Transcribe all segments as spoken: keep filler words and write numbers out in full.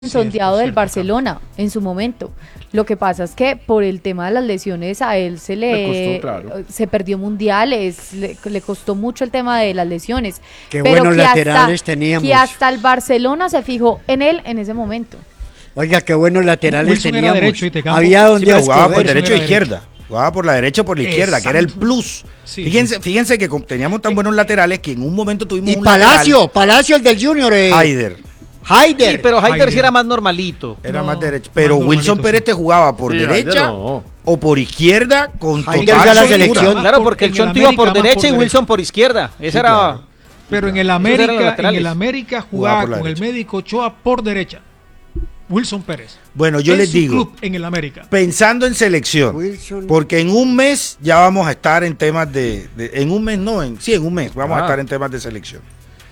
sondeado del Barcelona en su momento. Lo que pasa es que por el tema de las lesiones a él se le, le costó, claro. se perdió mundiales, le, le costó mucho el tema de las lesiones. Qué pero buenos que laterales hasta, teníamos. Que hasta el Barcelona se fijó en él en ese momento. Oiga, qué buenos laterales Wilson teníamos. Era derecho y te Había donde sí, pero jugaba por escoger. derecha e izquierda. Jugaba por la derecha o por la izquierda, Exacto. que era el plus. Sí. Fíjense, fíjense que con- teníamos tan buenos laterales que en un momento tuvimos Y un Palacio, Palacio el del Junior. Eh. lateral, Haider. Haider. Sí, pero Haider Haider. sí era más normalito. Era No, más derecho. Pero más Wilson normalito, Pérez sí. te jugaba por Sí, derecha Haider no. o por izquierda con Haider total ya la soltura. selección. Claro, porque el En el Chonto iba por América más derecha por y Wilson por izquierda. Esa Sí, era. claro. Pero en el eran los América, en laterales. el América Jugaba jugaba por la con derecha. el médico Ochoa por derecha. Wilson Pérez. Bueno, yo En les su digo, club en el América. pensando en selección, Wilson. porque en un mes ya vamos a estar en temas de, de- en un mes no, en, sí, en un mes vamos a Ah. estar en temas de selección.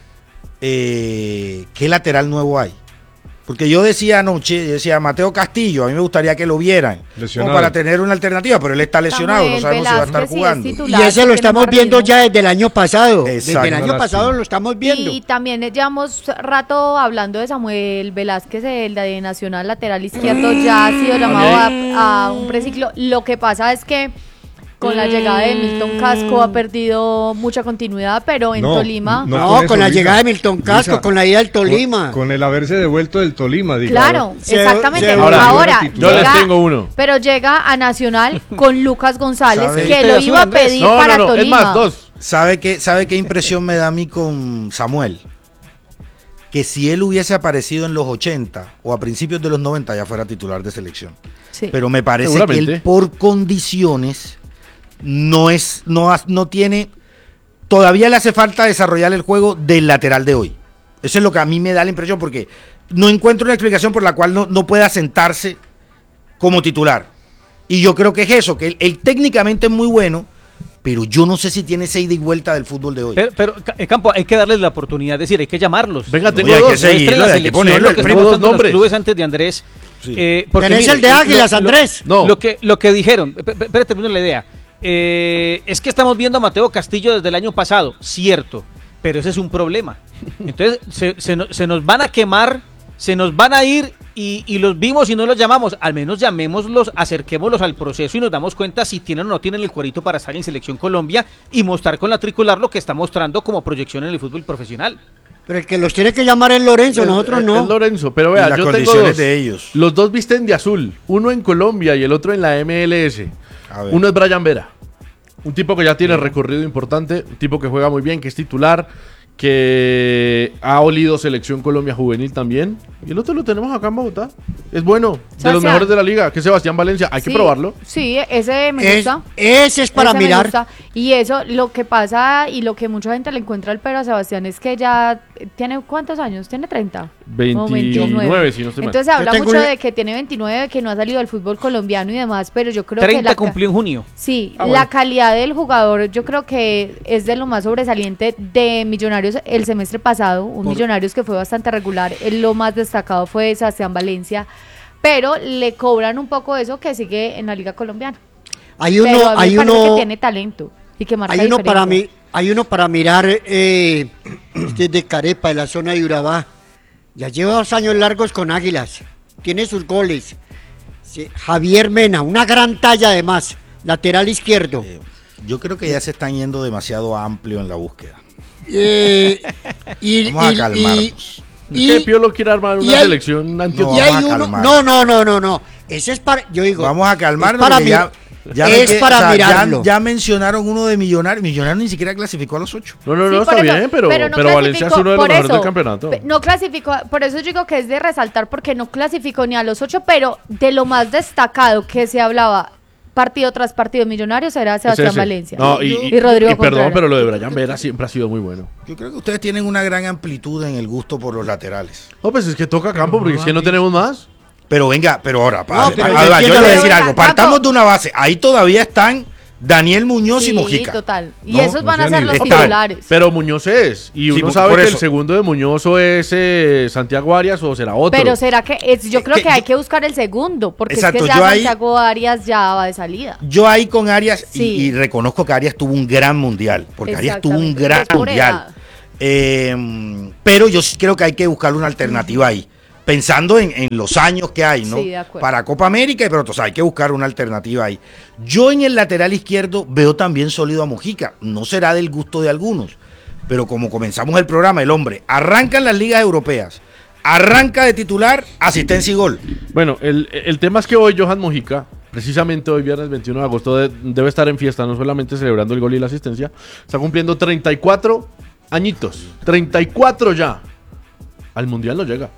Eh, ¿qué lateral nuevo hay? Porque yo decía anoche, yo decía Mateo Castillo, a mí me gustaría que lo vieran, Lesionado. como para tener una alternativa, pero él está lesionado, Samuel no sabemos si va a estar Velázquez sí es jugando. titular, Y ese lo tiene estamos más viendo ritmo. ya desde el año pasado. Desde Exacto. el año Una pasado lástima. lo estamos viendo. Y también llevamos rato hablando de Samuel Velázquez, el de Nacional lateral izquierdo, ya ha sido llamado a, a un preciclo. Lo que pasa es que con la llegada de Milton Casco ha perdido mucha continuidad, pero en No, Tolima... no. No, con con, eso, la Luisa. llegada de Milton Casco, Luisa, con la ida del Tolima. Con, con el haberse devuelto del Tolima, digo. Claro, Se- exactamente. se- Ahora, Ahora, yo les llega- tengo uno. Pero llega a Nacional con Lucas González, ¿Sabe? que lo iba a pedir No, para no, no, es Tolima. más, dos. ¿Sabe qué, ¿Sabe qué impresión me da a mí con Samuel? Que si él hubiese aparecido en los ochenta o a principios de los noventa ya fuera titular de selección. Sí. Pero me parece que Seguramente. él por condiciones no es, no, ha- no tiene, todavía le hace falta desarrollar el juego del lateral de hoy. Eso es lo que a mí me da la impresión, porque no encuentro una explicación por la cual no, no pueda sentarse como titular. Y yo creo que es eso, que él, él técnicamente es muy bueno, pero yo no sé si tiene esa ida y vuelta del fútbol de hoy. Pero, pero, Ca- Campo, hay que darles la oportunidad, es decir, hay que llamarlos. Venga, tengo Oye, hay dos. que seguirlo, Muestren la hay que selección, ponerlo, lo que el estamos primo, dando dos en los nombres. clubes antes de Andrés. Sí. Eh, porque Tenés mire, el de lo- Águilas, lo- Andrés. No. Lo que, lo que dijeron, p- p- espérate, primero la idea. Eh, es que estamos viendo a Mateo Castillo desde el año pasado, cierto, pero ese es un problema. Entonces, se, se no- se nos van a quemar, se nos van a ir y, y los vimos y no los llamamos. Al menos llamémoslos, acerquémoslos al proceso y nos damos cuenta si tienen o no tienen el cuerito para estar en Selección Colombia y mostrar con la tricolor lo que está mostrando como proyección en el fútbol profesional. Pero el que los tiene que llamar es Lorenzo, nosotros Es- no. es Lorenzo, pero Y vea, las yo tengo condiciones dos. de ellos. Los dos visten de azul, uno en Colombia y el otro en la M L S. A ver. Uno es Brian Vera, un tipo que ya tiene recorrido importante, un tipo que juega muy bien, que es titular, que ha olido Selección Colombia Juvenil también. Y el otro lo tenemos acá en Bogotá. Es bueno, de los Sebastián. mejores de la liga, que es Sebastián Valencia. Hay que Sí, probarlo. Sí, ese me Es- gusta. ese es para Ese me mirar. gusta. Y eso, lo que pasa y lo que mucha gente le encuentra al pero a Sebastián es que ya tiene, ¿cuántos años? ¿Tiene treinta? O veintinueve, si no estoy mal. Entonces habla tengo mucho una- de que tiene veintinueve, que no ha salido del fútbol colombiano y demás, pero yo creo que treinta la, ca- cumplió en junio. sí, Ah, la bueno. calidad del jugador yo creo que es de lo más sobresaliente de Millonarios el semestre pasado, un Millonarios que fue bastante regular, el- lo más destacado fue Sebastián Valencia, pero le cobran un poco eso que sigue en la liga colombiana. Hay Pero a uno, mí me hay parece que uno, tiene talento y que marca hay uno para diferencia. mí, hay uno para mirar eh, desde Carepa, de la zona de Urabá. Ya lleva dos años largos con Águilas. Tiene sus goles. Sí, Javier Mena, una gran talla además, lateral izquierdo. Eh, yo creo que ya se están yendo demasiado amplio en la búsqueda. Eh, y, Vamos a y- calmarnos. y- Es que Piolo quiere armar y una hay- selección No, antioquia. y hay vamos a uno, calmar. no, no, no, no, no. Ese es para, yo digo. Vamos a calmarnos es para porque ya, mi- ya ve es que, para o sea, ya- mirarlo. Ya, mencionaron uno de Millonarios. Millonarios ni siquiera clasificó a los ocho. No, no, Sí, no, por está eso, bien, pero, pero, no Valencia es clasificó, uno de los por mejores del eso, campeonato. pe- No clasificó, por eso digo que es de resaltar porque no clasificó ni a los ocho, pero de lo más destacado que se hablaba partido tras partido de Millonarios era Es Sebastián ese. Valencia No, y, y, y- Rodrigo y perdón, Contreras. pero lo de Brian Vera siempre ha sido muy bueno. Yo creo que ustedes tienen una gran amplitud en el gusto por los laterales. No, pues es que toca campo porque no, es que no Dani. tenemos más. Pero venga, pero ahora, padre, pero padre, yo yo entiendo le voy a lo decir de- algo. Campo. Partamos de una base. Ahí todavía están Daniel Muñoz Sí, y Mojica. total. Y No, esos no van a sé ser ni los de- titulares. Pero Muñoz es. Y Sí, uno por- sabe por que eso. el segundo de Muñoz o es eh, Santiago Arias o será otro. Pero será que es, yo creo Que- que hay yo- que buscar el segundo, porque Exacto, es que ya yo ahí- Santiago Arias ya va de salida. Yo ahí con Arias, y- Sí. y, reconozco que Arias tuvo un gran mundial, porque Arias tuvo un Exactamente, gran pues por mundial. edad. Eh, pero yo sí creo que hay que buscarle una alternativa ahí. pensando en, en los años que hay, ¿no? Sí, de acuerdo. Para Copa América, pero entonces hay que buscar una alternativa ahí. Yo en el lateral izquierdo veo también sólido a Mojica. No será del gusto de algunos, pero como comenzamos el programa, el hombre arranca en las ligas europeas, arranca de titular, asistencia y gol. Bueno, el, el tema es que hoy Johan Mojica, precisamente hoy viernes veintiuno de agosto, de- debe estar en fiesta, no solamente celebrando el gol y la asistencia, está cumpliendo treinta y cuatro añitos, treinta y cuatro ya. Al Mundial no llega.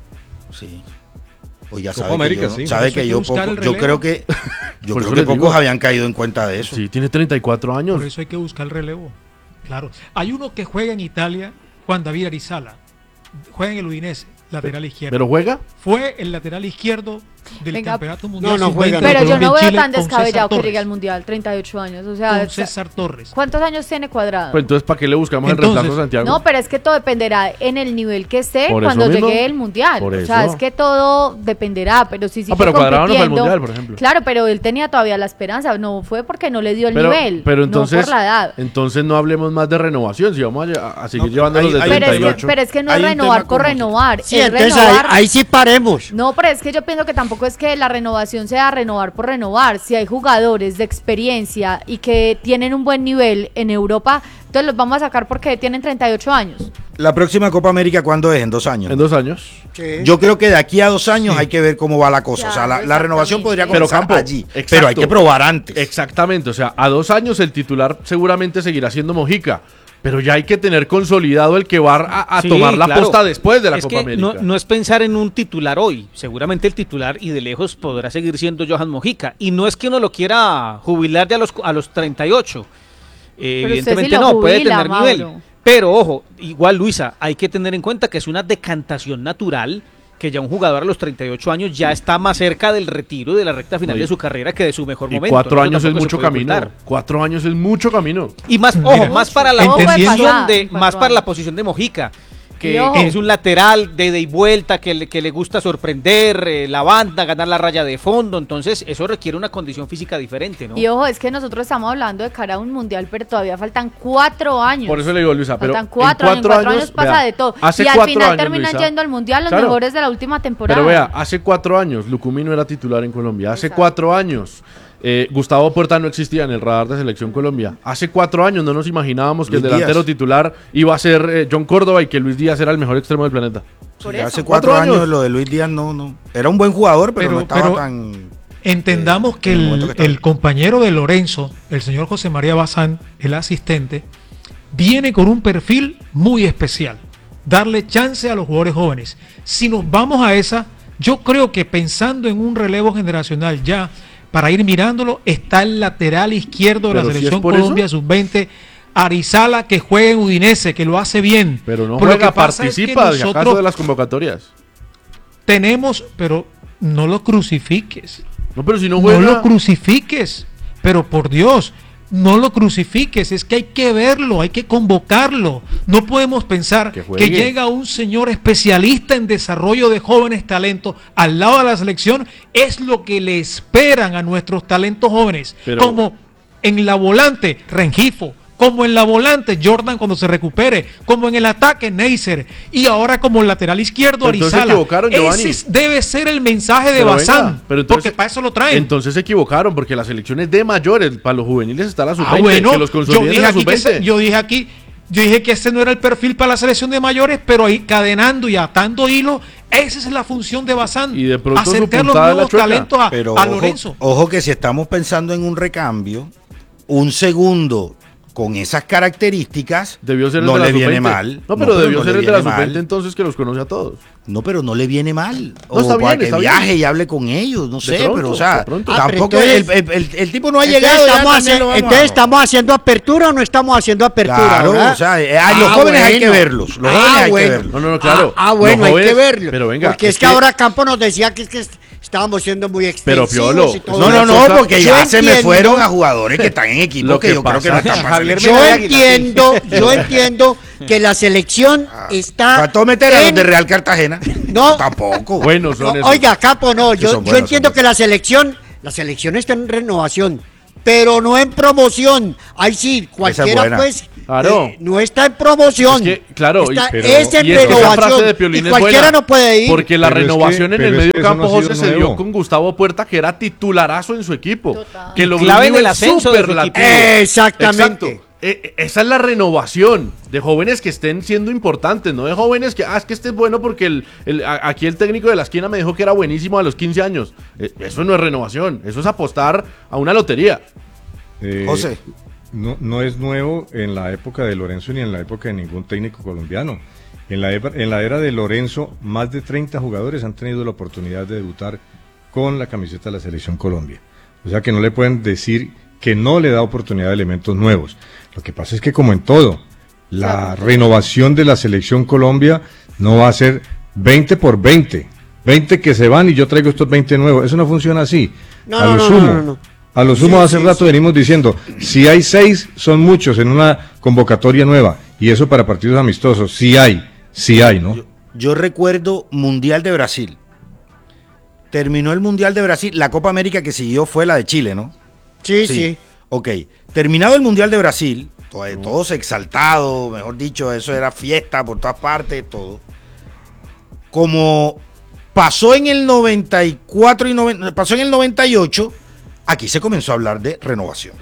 Sí. Pues ya Copa sabe América, que yo, sí. sabe Por eso que hay que yo, buscar poco- el yo relevo. creo que yo Por creo eso que les pocos digo. habían caído en cuenta de eso. Sí, tiene treinta y cuatro años. Por eso hay que buscar el relevo. Claro. Hay uno que juega en Italia, Juan David Arizala. Juega en el Udinese, lateral izquierdo. ¿Pero juega? Fue el lateral izquierdo del Venga. Campeonato Mundial. No, no sub juega, veinte de Pero yo Colombia no en veo Chile tan con descabellado César que Torres. llegue al Mundial, treinta y ocho años. O sea, Con César Torres. ¿cuántos años tiene Cuadrado? Pues entonces, ¿para qué le buscamos Entonces, el reemplazo a Santiago? No, pero es que todo dependerá en el nivel que esté Por eso cuando mismo. llegue el Mundial. Por O sea, eso. es que todo dependerá, pero si sigue Ah, pero Cuadrado no fue al compitiendo- Mundial, por ejemplo. Claro, pero él tenía todavía la esperanza, no fue porque no le dio el pero, nivel, pero entonces, no por la edad. entonces no hablemos más de renovación, si vamos a, a seguir No, llevándolos hay- de hay- Pero es, treinta y que, ocho. pero es que no Hay es un renovar tema por como- renovar, Sí, es entonces ahí, renovar. ahí sí paremos. No, pero es que yo pienso que tampoco es que la renovación sea renovar por renovar. Si hay jugadores de experiencia y que tienen un buen nivel en Europa, entonces los vamos a sacar porque tienen treinta y ocho años. La próxima Copa América, ¿cuándo es? En dos años. En dos años. Sí. Yo creo que de aquí a dos años hay que ver cómo va la cosa. O sea, la, Claro, la renovación podría exactamente. comenzar Pero, Campo, allí. exacto. Pero hay que probar antes. Exactamente, o sea, a dos años el titular seguramente seguirá siendo Mojica, pero ya hay que tener consolidado el que va a, a Sí, tomar la claro. posta después de la Es Copa que América. No, no es pensar en un titular hoy. Seguramente el titular y de lejos podrá seguir siendo Johan Mojica. Y no es que uno lo quiera jubilar ya a los, a los treinta y ocho. Eh, Pero usted evidentemente sí lo no, puede jubila, tener Mauro. nivel. Pero ojo, igual Luisa, hay que tener en cuenta que es una decantación natural que ya un jugador a los treinta y ocho años ya está más cerca del retiro y de la recta final No, y- de su carrera que de su mejor Y momento. cuatro ¿no? Eso años es tampoco se mucho puede camino. ocultar. Cuatro años es mucho camino. Y más, Mira, ojo, más para la Todo puede posición pasar de, en cuatro más para la años. posición de Mojica, Y que, ojo. que es un lateral de ida y vuelta, que le, que le gusta sorprender, eh, la banda, ganar la raya de fondo, entonces eso requiere una condición física diferente, ¿no? Y ojo, es que nosotros estamos hablando de cara a un mundial, pero todavía faltan cuatro años. Por eso le digo, Luisa, pero Faltan en cuatro, años, en cuatro años, pasa vea, de todo. hace Y al cuatro final años, terminan Luisa. yendo al mundial los Claro. mejores de la última temporada. Pero vea, hace cuatro años Lucumí no era titular en Colombia. Hace Exacto. cuatro años eh, Gustavo Puerta no existía en el radar de Selección Colombia. Hace cuatro años no nos imaginábamos que Luis el delantero Díaz. titular iba a ser eh, John Córdoba y que Luis Díaz era el mejor extremo del planeta. Por Sí, eso. hace cuatro, Cuatro años, años. lo de Luis Díaz no, no. Era un buen jugador, pero, Pero- no estaba pero- tan. Entendamos Eh, que en el el, momento que estaba. el compañero de Lorenzo, el señor José María Bazán, el asistente, viene con un perfil muy especial. Darle chance a los jugadores jóvenes. Si nos vamos a esa, yo creo que pensando en un relevo generacional ya, para ir mirándolo, está el lateral izquierdo de la Pero si selección es por Colombia eso. sub veinte, Arizala, que juega en Udinese, que lo hace bien. Pero no Pero lo juega, que pasa es que participa de acaso nosotros de las convocatorias. tenemos, pero no lo crucifiques. No, pero si no No juega. lo crucifiques, pero por Dios, no lo crucifiques, es que hay que verlo, hay que convocarlo. No podemos pensar Que que, juegue. llega un señor especialista en desarrollo de jóvenes talentos al lado de la selección, es lo que le esperan a nuestros talentos jóvenes, Pero- como en la volante Rengifo, como en la volante Jordan cuando se recupere, como en el ataque Neisser y ahora como lateral izquierdo Pero entonces se Arizala. equivocaron, Giovanni. Ese es- debe ser el mensaje de Pero Bazán, venga, pero entonces- porque para eso lo traen. Entonces se equivocaron, porque la selección es de mayores. Para los juveniles está la sub veinte. Ah, bueno, que los yo consoliden dije, en la aquí que sub veinte. ese- yo dije aquí, yo dije que ese no era el perfil para la selección de mayores, pero ahí cadenando y atando hilo, esa es la función de Bazán. Y de pronto su acercar los puntada de la nuevos chueca. talentos a, Pero a ojo, Lorenzo. ojo que si estamos pensando en un recambio, un segundo con esas características Debió ser el no de la le sub viene veinte. mal. No, pero debió no ser le el de la viene sub veinte mal. entonces que los conoce a todos. No, pero no le viene mal. No, está o para bien, que está viaje bien. y hable con ellos, no sé, pronto, pero o sea, de pronto. Ah, pero tampoco entonces- el, el- el- el tipo no ha Entonces, llegado. ya estamos, también haci- lo vamos a- entonces, ¿estamos haciendo apertura o no estamos haciendo apertura? Claro, ¿verdad? o sea, eh, a los jóvenes hay que verlos, los jóvenes hay que bueno. verlos. No, no, no, claro. Ah, ah, bueno, Los hay jóvenes- que verlo. pero venga, Porque es, es que, que- ahora Campo nos decía que es que est- estábamos siendo muy Pero, extensivos Piolo, y todo No, no, eso. no, cosa- porque yo ya se me entiendo- fueron a jugadores que están en equipos Lo que, que yo creo que no pasa- están para Javier selección. Yo Mena de Águila, entiendo, yo entiendo que la selección está. Faltó meter a los en- de Real Cartagena. No. Tampoco. Buenos son No, esos. oiga, Campo, no, Que yo, son yo buenos, entiendo son que la selección, la selección está en renovación, pero no en promoción. Ahí sí, cualquiera buena. pues A Claro. eh, no está en promoción. Es que, claro, está, y- pero- es en y es que esa renovación. frase de Piolín Y es cualquiera buena, no puede ir. Porque la Pero es que- renovación en pero el es medio que eso campo, no ha sido José, se dio nuevo. con Gustavo Puerta, que era titularazo en su equipo. Total. Que lo Clave en nivel el ascenso de su superlativo. equipo. Exactamente. Exacto. Eh, esa es la renovación de jóvenes que estén siendo importantes, no de jóvenes que, ah, es que este es bueno porque el, el- a- aquí el técnico de la esquina me dijo que era buenísimo a los quince años. Eh, eso no es renovación, eso es apostar a una lotería. Eh, José. No, no es nuevo en la época de Lorenzo ni en la época de ningún técnico colombiano. En la, epa- en la era de Lorenzo, más de treinta jugadores han tenido la oportunidad de debutar con la camiseta de la Selección Colombia. O sea que no le pueden decir que no le da oportunidad de elementos nuevos. Lo que pasa es que, como en todo, la renovación de la Selección Colombia no va a ser veinte por veinte. veinte que se van y yo traigo estos veinte nuevos. Eso no funciona así. No, a no, lo no, sumo, no, no, no. a lo sumo Sí, hace sí, rato sí. venimos diciendo, si hay seis, son muchos en una convocatoria nueva. Y eso para partidos amistosos. Sí hay, sí hay, ¿no? Yo, yo recuerdo Mundial de Brasil. Terminó el Mundial de Brasil. La Copa América que siguió fue la de Chile, ¿no? Sí, sí. Ok. Terminado el Mundial de Brasil, to- todos exaltados, mejor dicho, eso era fiesta por todas partes, todo. Como pasó en el noventa y cuatro y noventa, pasó en el noventa y ocho, aquí se comenzó a hablar de renovación.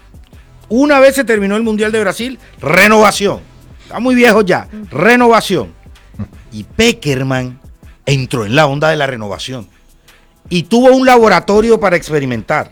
Una vez se terminó el Mundial de Brasil, renovación. Está muy viejo ya, renovación. Y Pekerman entró en la onda de la renovación y tuvo un laboratorio para experimentar.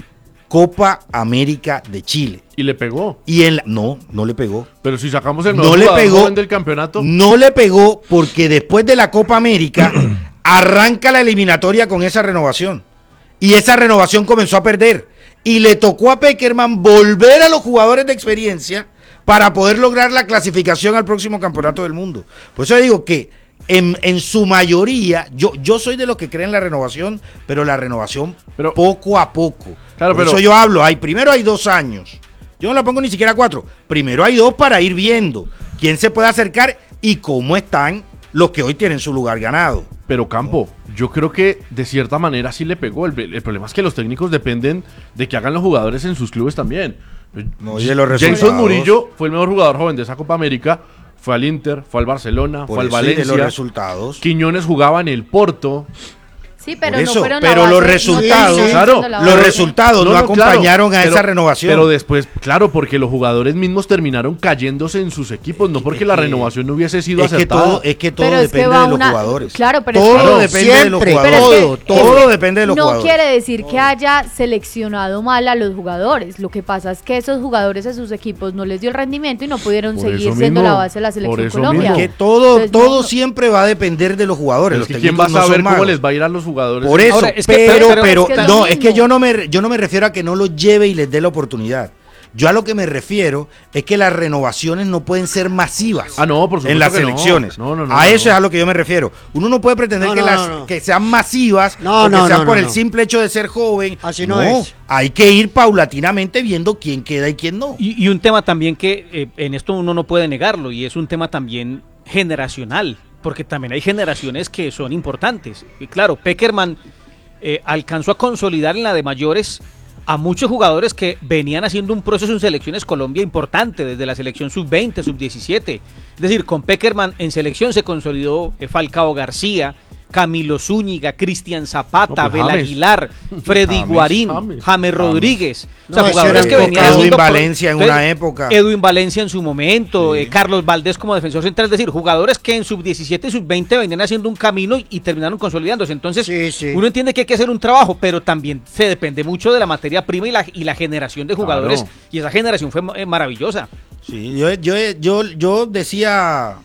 Copa América de Chile. Y le pegó. Y en la- no, no le pegó. Pero si sacamos el No mejor le jugador pegó. joven del campeonato, No le pegó porque después de la Copa América arranca la eliminatoria con esa renovación. Y esa renovación comenzó a perder. Y le tocó a Pekerman volver a los jugadores de experiencia para poder lograr la clasificación al próximo campeonato del mundo. Por eso digo que en, en su mayoría, yo, yo soy de los que creen en la renovación, pero la renovación Pero- poco a poco. Claro, Por pero- eso yo hablo, hay, primero hay dos años. Yo no la pongo ni siquiera cuatro. Primero hay dos para ir viendo quién se puede acercar y cómo están los que hoy tienen su lugar ganado. pero Campo, yo creo que de cierta manera sí le pegó. El, el problema es que los técnicos dependen de que hagan los jugadores en sus clubes también. No, y de los Jason resultados. Murillo fue el mejor jugador joven de esa Copa América. Fue al Inter, fue al Barcelona, Por fue al eso, y de los Valencia. resultados. Quiñones jugaba en el Porto. Sí, pero Por no eso, fueron la pero base, los no resultados, terminaron claro, siendo la los base. resultados no, acompañaron claro, a pero- esa renovación. Pero después, claro, porque los jugadores mismos terminaron cayéndose en sus equipos, no porque Es la que- renovación no hubiese sido es que acertada. todo, es que todo Pero es que depende va de los una- jugadores. claro, pero es todo que- depende de los Siempre, jugadores. Pero es todo, que- todo es que depende de los no jugadores. quiere decir que haya seleccionado mal a los jugadores. Lo que pasa es que esos jugadores a sus equipos no les dio el rendimiento y no pudieron Por seguir eso siendo mismo, la base de la por selección eso Colombia. mismo. Que todo, Entonces, todo no- siempre va a depender de los jugadores. Pero Los es que quién técnicos va a no saber son cómo magos. les va a ir a los jugadores. Por eso, Ahora, es que- pero, pero- pero, pero es que es lo no, es que mismo. yo no me yo no me refiero a que no los lleve y les dé la oportunidad. Yo a lo que me refiero es que las renovaciones no pueden ser masivas. Ah, no, por supuesto en las que no. elecciones. No, no, no, a no, eso no. es a lo que yo me refiero. Uno no puede pretender No, que no, las no, no. que sean masivas No, o que no, sean no, por no, el no. simple hecho de ser joven. Así no es. Hay que ir paulatinamente viendo quién queda y quién no. Y, y un tema también que eh, en esto uno no puede negarlo, y es un tema también generacional, porque también hay generaciones que son importantes. Y claro, Pekerman eh, alcanzó a consolidar en la de mayores a muchos jugadores que venían haciendo un proceso en selecciones Colombia importante, desde la selección sub veinte, sub diecisiete. Es decir, con Pekerman en selección se consolidó eh, Falcao García, Camilo Zúñiga, Cristian Zapata, No, pues, Abel James. Aguilar, Freddy James, Guarín, James. James Rodríguez. O sea, No, ese jugadores era que época. venían Edwin haciendo pro- Valencia en Entonces, una época. Edwin Valencia en su momento, eh, Carlos Valdés como defensor central, es decir, jugadores que en sub diecisiete y sub veinte venían haciendo un camino y, y terminaron consolidándose. Entonces, Sí, sí. uno entiende que hay que hacer un trabajo, pero también se depende mucho de la materia prima y la, y la generación de jugadores. Claro. Y esa generación fue eh, maravillosa. Sí, yo, yo, yo, yo decía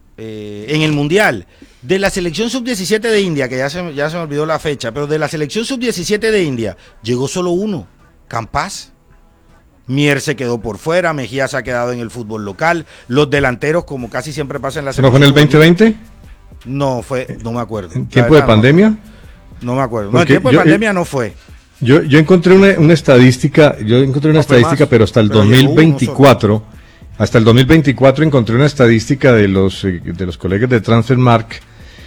eh, en el Mundial, de la selección sub diecisiete de India, que ya se, ya se me olvidó la fecha, pero de la selección sub diecisiete de India, llegó solo uno, Campas. Mier se quedó por fuera, Mejía se ha quedado en el fútbol local, los delanteros, como casi siempre pasa en la ¿Eso no fue en el selección veinte veinte? No, fue, no me acuerdo. ¿En La tiempo de verdad, no. pandemia? No me acuerdo. No, en Porque tiempo de yo- pandemia no fue. Yo, yo encontré una, una estadística, yo encontré una No fue estadística, más. pero hasta el Pero llegó uno dos mil veinticuatro, hasta el dos mil veinticuatro encontré una estadística de los, eh, de los colegas de Transfermarkt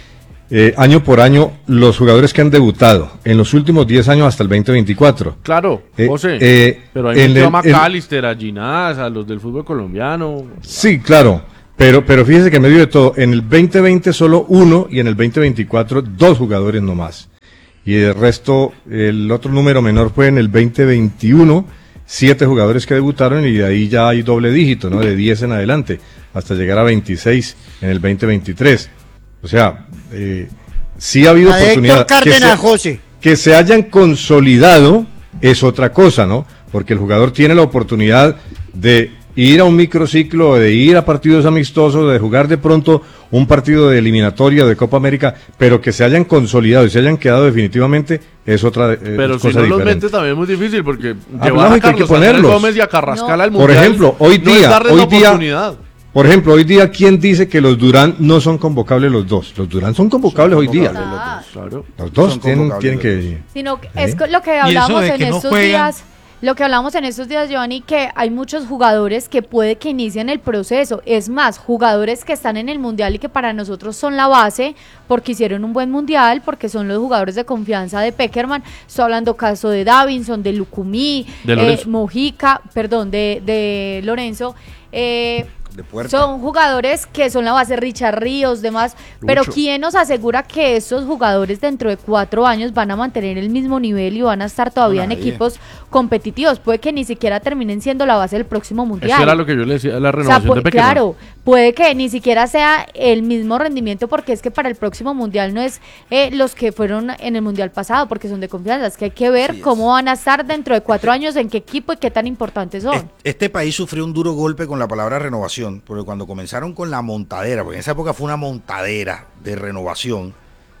eh, año por año los jugadores que han debutado en los últimos diez años hasta el veinte veinticuatro. Claro, Eh, José. eh, pero ahí en metió el- a en- McAllister, a Ginás, a los del fútbol colombiano. Sí, claro, pero, pero fíjese que en medio de todo, en el veinte veinte solo uno y en el veinte veinticuatro dos jugadores nomás. Y el resto, el otro número menor fue en el veinte veintiuno, siete jugadores que debutaron y de ahí ya hay doble dígito, ¿no? De diez en adelante, hasta llegar a veintiséis en el veinte veintitrés. O sea, eh, sí ha habido La de oportunidad. Héctor que Cárdenas, se- José. que se hayan consolidado es otra cosa, ¿no? Porque el jugador tiene la oportunidad de ir a un microciclo, de ir a partidos amistosos, de jugar de pronto un partido de eliminatoria de Copa América, pero que se hayan consolidado y se hayan quedado definitivamente es otra eh, Pero si cosa no los diferente. mete también es muy difícil porque Ah, llevar no, a hay que Carlos Andrés ponerlos. Gómez y a Carrascal No. al Por Mundial ejemplo, hoy no es día, darles hoy la día, oportunidad. por ejemplo, hoy día, ¿quién dice que los Durán no son convocables los dos? Los Durán son convocables hoy día. Ah. Claro. Los dos Son tienen, convocables tienen los que... Sino que ¿Eh? es co- lo que eso hablamos de en que no estos juegan. días, lo que hablamos en estos días, Giovanni, que hay muchos jugadores que puede que inicien el proceso. Es más, jugadores que están en el mundial y que para nosotros son la base porque hicieron un buen mundial, porque son los jugadores de confianza de Peckerman. Estoy hablando caso de Davinson, de Lucumí, De eh, Lorenzo. Mojica, perdón, de, de Lorenzo. Eh, De Puerta. son jugadores que son la base, Richard Ríos, demás, pero Lucho. ¿quién nos asegura que estos jugadores dentro de cuatro años van a mantener el mismo nivel y van a estar todavía en Nadie. equipos competitivos? Puede que ni siquiera terminen siendo la base del próximo mundial. Eso era lo que yo le decía, la O sea, renovación pu- de Peckerman. claro, puede que ni siquiera sea el mismo rendimiento porque es que para el próximo mundial no es eh, los que fueron en el mundial pasado porque son de confianza, es que hay que ver Sí es. cómo van a estar dentro de cuatro años, en qué equipo y qué tan importantes son. Es- Este país sufrió un duro golpe con la palabra renovación, porque cuando comenzaron con la montadera, porque en esa época fue una montadera de renovación,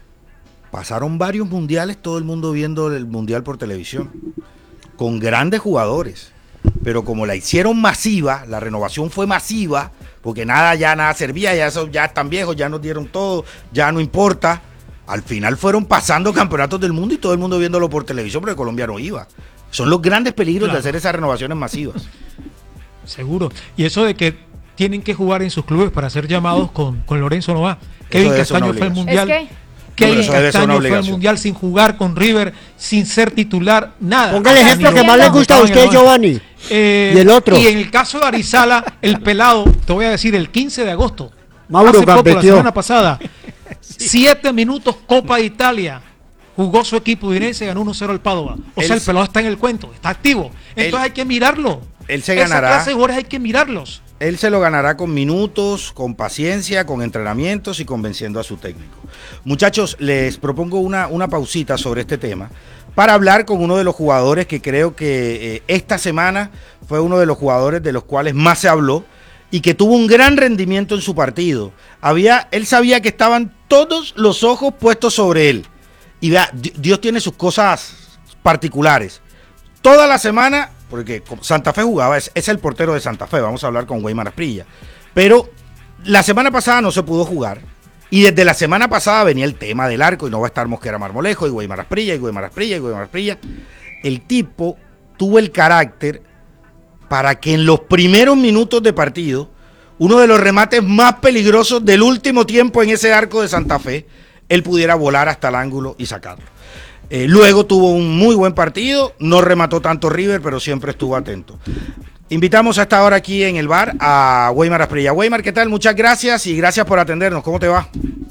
pasaron varios mundiales, todo el mundo viendo el mundial por televisión, con grandes jugadores, pero como la hicieron masiva, la renovación fue masiva, porque nada ya nada servía, ya eso, ya están viejos, ya nos dieron todo, ya no importa. Al final fueron pasando campeonatos del mundo y todo el mundo viéndolo por televisión, porque Colombia no iba. Son los grandes peligros Claro. de hacer esas renovaciones masivas. Seguro. Y eso de que tienen que jugar en sus clubes para ser llamados con, con Lorenzo no va. Kevin debe ser una Castaño fue al obligación. mundial. Es que Kevin Eso debe ser una Castaño fue al obligación. mundial sin jugar con River, sin ser titular, nada. Ponga el O sea, ejemplo ni que lo- más le no, gusta a estaban en usted, la banca. Giovanni. Eh, Y el otro. Y en el caso de Arizala, el pelado, te voy a decir, el quince de agosto. Mauro hace poco, la gambeteó. semana pasada. Siete minutos Copa de Italia. Jugó su equipo udinese, ganó uno cero al Padova. O Él sea, el se- pelado está en el cuento, está activo. Entonces Él- hay que mirarlo. él se Esa ganará. clase de jugadores hay que mirarlos. Él se lo ganará con minutos, con paciencia, con entrenamientos y convenciendo a su técnico. Muchachos, les propongo una, una pausita sobre este tema para hablar con uno de los jugadores que creo que eh, esta semana fue uno de los jugadores de los cuales más se habló y que tuvo un gran rendimiento en su partido. Había, él sabía que estaban todos los ojos puestos sobre él. Y vea, Di- Dios tiene sus cosas particulares. Toda la semana, porque como Santa Fe jugaba, es, es el portero de Santa Fe, vamos a hablar con Weimar Asprilla. Pero la semana pasada no se pudo jugar. Y desde la semana pasada venía el tema del arco y no va a estar Mosquera Marmolejo y Weimar Asprilla y Weimar Asprilla y Weimar Asprilla. El tipo tuvo el carácter para que en los primeros minutos de partido, uno de los remates más peligrosos del último tiempo en ese arco de Santa Fe, él pudiera volar hasta el ángulo y sacarlo. Eh, luego tuvo un muy buen partido, no remató tanto River, pero siempre estuvo atento. Invitamos a esta hora aquí en el bar a Weimar Asprilla. Weimar, ¿qué tal? Muchas gracias y gracias por atendernos. ¿Cómo te va?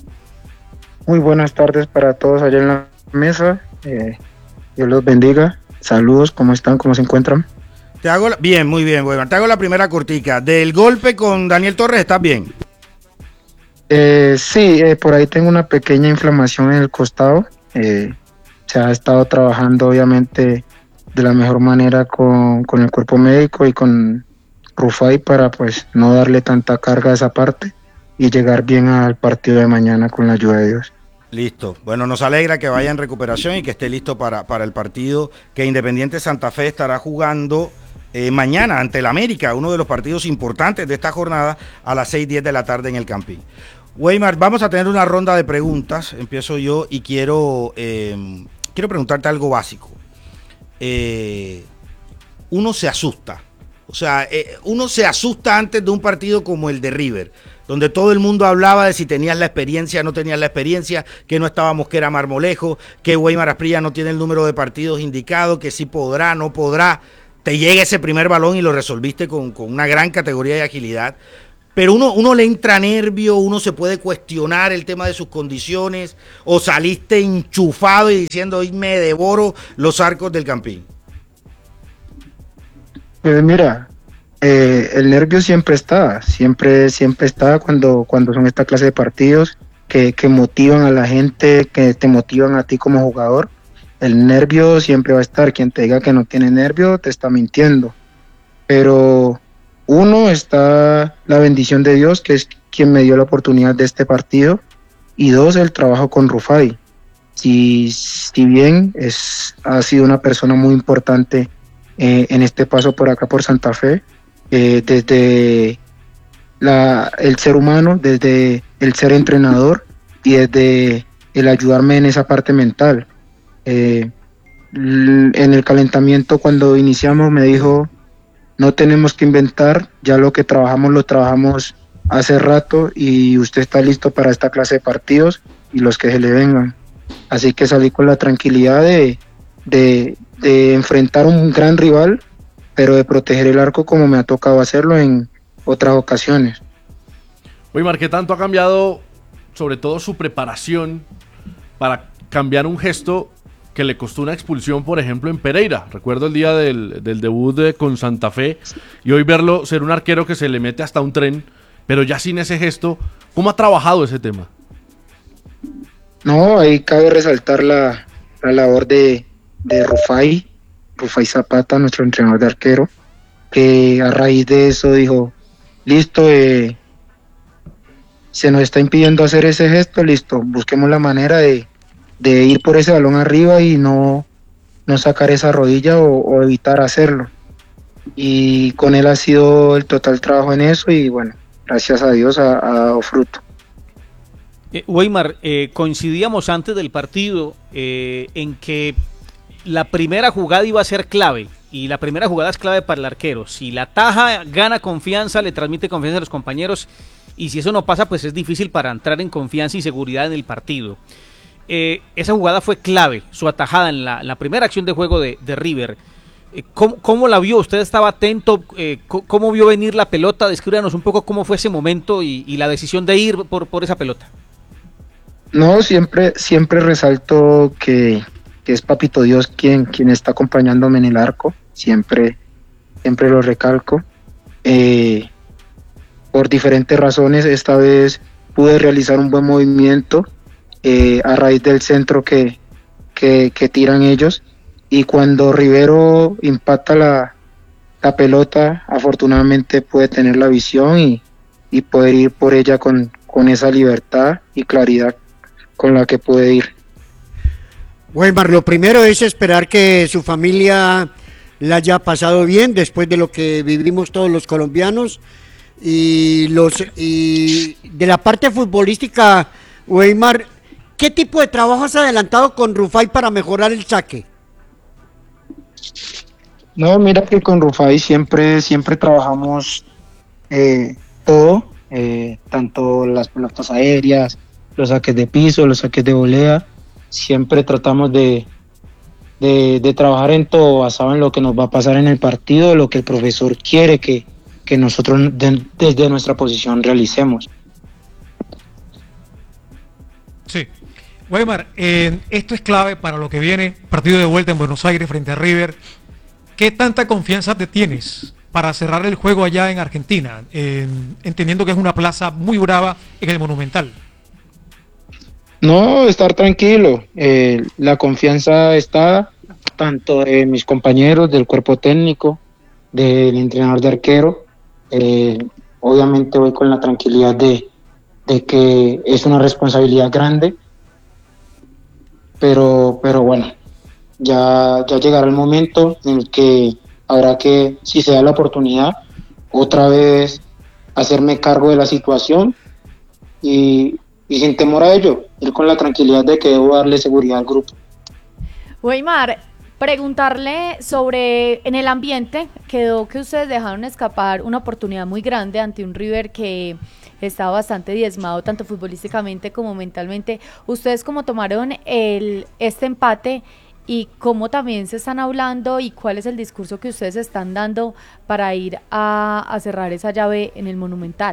Muy buenas tardes para todos allá en la mesa. Eh, Dios los bendiga. Saludos, ¿cómo están? ¿Cómo se encuentran? Te hago la... Bien, muy bien, Weimar. Te hago la primera cortica. Del golpe con Daniel Torres, ¿estás bien? Eh, sí, eh, por ahí tengo una pequeña inflamación en el costado. Eh, se ha estado trabajando obviamente de la mejor manera con, con el cuerpo médico y con Rufai para pues no darle tanta carga a esa parte y llegar bien al partido de mañana con la ayuda de Dios. Listo. Bueno, nos alegra que vaya en recuperación y que esté listo para, para el partido que Independiente Santa Fe estará jugando eh, mañana ante el América, uno de los partidos importantes de esta jornada a las seis y diez de la tarde en el Campín. Weimar, vamos a tener una ronda de preguntas. Empiezo yo y quiero, eh, quiero preguntarte algo básico. Eh, uno se asusta. O sea, eh, uno se asusta antes de un partido como el de River. donde todo el mundo hablaba de si tenías la experiencia, no tenías la experiencia, que no estaba Mosquera Marmolejo, que Weimar Asprilla no tiene el número de partidos indicado, que sí podrá, no podrá. Te llega ese primer balón y lo resolviste con, con una gran categoría de agilidad. Pero uno, uno le entra nervio, uno se puede cuestionar el tema de sus condiciones, o saliste enchufado y diciendo, hoy me devoro los arcos del Campín. Pues mira, eh, el nervio siempre está, siempre, siempre está cuando, cuando son esta clase de partidos que, que motivan a la gente, que te motivan a ti como jugador. El nervio siempre va a estar. Quien te diga que no tiene nervio te está mintiendo. Pero uno, está la bendición de Dios, que es quien me dio la oportunidad de este partido, y dos, el trabajo con Rufai. Si, si bien es, ha sido una persona muy importante eh, en este paso por acá por Santa Fe, eh, desde la, el ser humano, desde el ser entrenador y desde el ayudarme en esa parte mental. Eh, en el calentamiento, cuando iniciamos, me dijo: no tenemos que inventar, ya lo que trabajamos lo trabajamos hace rato y usted está listo para esta clase de partidos y los que se le vengan. Así que salí con la tranquilidad de, de, de enfrentar un gran rival, pero de proteger el arco como me ha tocado hacerlo en otras ocasiones. Weimar, ¿qué tanto ha cambiado, sobre todo, su preparación para cambiar un gesto que le costó una expulsión, por ejemplo, en Pereira? Recuerdo el día del, del debut de, con Santa Fe, y hoy verlo ser un arquero que se le mete hasta un tren, pero ya sin ese gesto. ¿Cómo ha trabajado ese tema? No, ahí cabe resaltar la, la labor de, de Rufai, Rufai Zapata, nuestro entrenador de arquero, que a raíz de eso dijo: listo, eh, se nos está impidiendo hacer ese gesto, listo, busquemos la manera de de ir por ese balón arriba y no, no sacar esa rodilla o, o evitar hacerlo. Y con él ha sido el total trabajo en eso, y bueno, gracias a Dios ha, ha dado fruto. Eh, Weimar, eh, coincidíamos antes del partido eh, en que la primera jugada iba a ser clave, y la primera jugada es clave para el arquero. Si la taja, gana confianza, le transmite confianza a los compañeros, y si eso no pasa, pues es difícil para entrar en confianza y seguridad en el partido. Eh, esa jugada fue clave, su atajada en la, la primera acción de juego de, de River. Eh, ¿cómo, ¿Cómo la vio? ¿Usted estaba atento? Eh, ¿Cómo vio venir la pelota? Descríbanos un poco cómo fue ese momento y, y la decisión de ir por, por esa pelota. No, siempre, siempre resalto que, que es Papito Dios quien, quien está acompañándome en el arco. Siempre, siempre lo recalco. Eh, por diferentes razones, esta vez pude realizar un buen movimiento Eh, a raíz del centro que, que, que tiran ellos, y cuando Rivero impacta la, la pelota, afortunadamente puede tener la visión y, y poder ir por ella con, con esa libertad y claridad con la que puede ir. Weimar, lo primero es esperar que su familia la haya pasado bien después de lo que vivimos todos los colombianos, y los y de la parte futbolística, Weimar, ¿qué tipo de trabajo has adelantado con Rufai para mejorar el saque? No, mira que con Rufai siempre, siempre trabajamos eh, todo, eh, tanto las pelotas aéreas, los saques de piso, los saques de volea. Siempre tratamos de, de, de trabajar en todo, basado en lo que nos va a pasar en el partido, lo que el profesor quiere que, que nosotros de, desde nuestra posición realicemos. Sí. Weimar, eh, esto es clave para lo que viene, partido de vuelta en Buenos Aires frente a River. ¿Qué tanta confianza te tienes para cerrar el juego allá en Argentina, eh, entendiendo que es una plaza muy brava en el Monumental? No, estar tranquilo. Eh, la confianza está tanto de mis compañeros, del cuerpo técnico, del entrenador de arquero. Eh, obviamente voy con la tranquilidad de, de que es una responsabilidad grande. Pero, pero bueno, ya, ya llegará el momento en el que habrá que, si se da la oportunidad, otra vez hacerme cargo de la situación y, y sin temor a ello, ir con la tranquilidad de que debo darle seguridad al grupo. Weimar, preguntarle sobre, en el ambiente, quedó que ustedes dejaron escapar una oportunidad muy grande ante un River que estaba bastante diezmado tanto futbolísticamente como mentalmente. ¿Ustedes cómo tomaron el este empate y cómo también se están hablando y cuál es el discurso que ustedes están dando para ir a, a cerrar esa llave en el Monumental?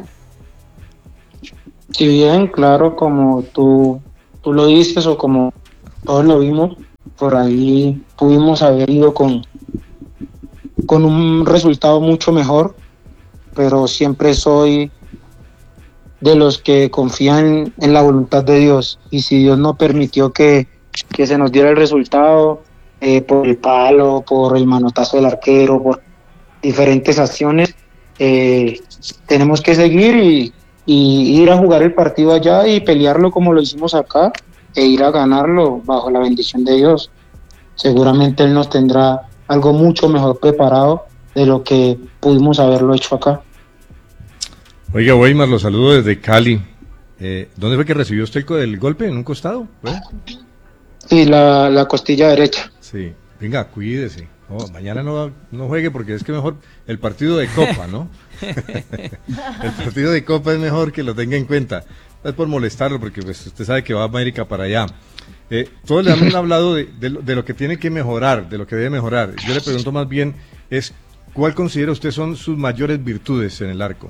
Si bien, claro, como tú, tú lo dices o como todos lo vimos, por ahí pudimos haber ido con, con un resultado mucho mejor, pero siempre soy de los que confían en la voluntad de Dios, y si Dios no permitió que, que se nos diera el resultado, eh, por el palo, por el manotazo del arquero, por diferentes acciones, eh, tenemos que seguir y, y ir a jugar el partido allá y pelearlo como lo hicimos acá, e ir a ganarlo bajo la bendición de Dios. Seguramente Él nos tendrá algo mucho mejor preparado de lo que pudimos haberlo hecho acá. Oiga, Weimar, lo saludo desde Cali. Eh, ¿Dónde fue que recibió usted el, el golpe? ¿En un costado? ¿Fue? Sí, la, la costilla derecha. Sí, venga, cuídese. No, mañana no, no juegue porque es que mejor el partido de Copa, ¿no? El partido de Copa es mejor que lo tenga en cuenta. No es por molestarlo porque pues, usted sabe que va a América para allá. Eh, todos le han hablado de, de, lo, de lo que tiene que mejorar, de lo que debe mejorar. Yo le pregunto más bien, es ¿cuál considera usted son sus mayores virtudes en el arco?